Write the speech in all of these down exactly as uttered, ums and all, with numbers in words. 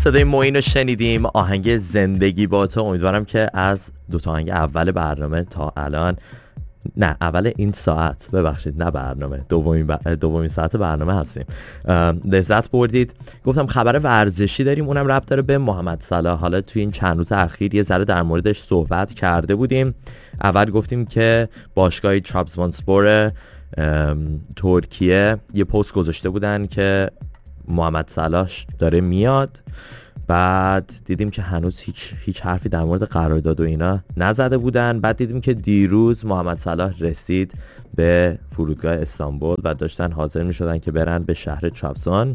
صدای معین رو شنیدیم، آهنگ زندگی با تو. امیدوارم که از دو تا آهنگ اول برنامه تا الان، نه اول این ساعت، ببخشید نه برنامه، دومین ب... دومین ساعت برنامه هستیم، لذت بردید. گفتم خبر ورزشی داریم، اونم ربط داره به محمد صلاح. حالا توی این چند روز اخیر یه ذره در موردش صحبت کرده بودیم. اول گفتیم که باشگاه ترابزونسپور ترکیه یه پست گذاشته بودن که محمد صلاح داره میاد. بعد دیدیم که هنوز هیچ هیچ حرفی در مورد قرارداد و اینا نزده بودن. بعد دیدیم که دیروز محمد صلاح رسید به فرودگاه استانبول و داشتن حاضر می شدن که برن به شهر ترابزون.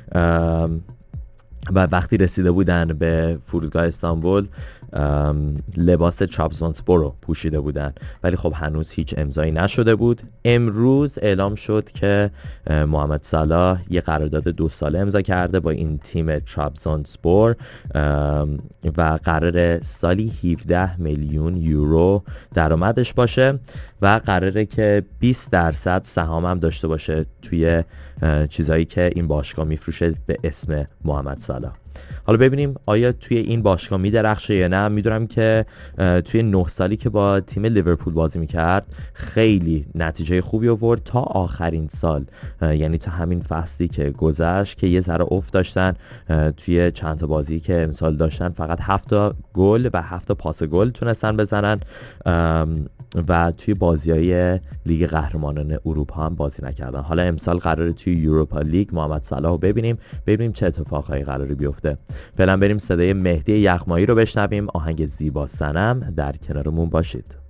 و وقتی رسیده بودن به فرودگاه استانبول لباس ترابزونسپور رو پوشیده بودن، ولی خب هنوز هیچ امضایی نشده بود. امروز اعلام شد که محمد صلاح یه قرارداد دو ساله امضا کرده با این تیم ترابزونسپور و قراره سالی هفده میلیون یورو درآمدش باشه و قراره که بیست درصد سهام هم داشته باشه توی چیزایی که این باشگاه میفروشه به اسم محمد صلاح. حالا ببینیم آیا توی این باشگاه میدرخشه یا نه. میدونم که توی نه سالی که با تیم لیورپول بازی میکرد خیلی نتیجه خوبی آورد تا آخرین سال، یعنی تا همین فصلی که گذشت که یه ذره افت داشتن توی چند تا بازی که امسال داشتن، فقط هفت تا گل و هفت تا پاس گل تونستن بزنن و توی بازیای لیگ قهرمانان اروپا هم بازی نکردن. حالا امسال قراره توی یوروپا لیگ محمد صلاح رو ببینیم ببینیم چه اتفاقایی قراره بیفته. فعلا بریم صدای مهدی یغمایی رو بشنویم، آهنگ زیبا صنم. در کنارمون باشید.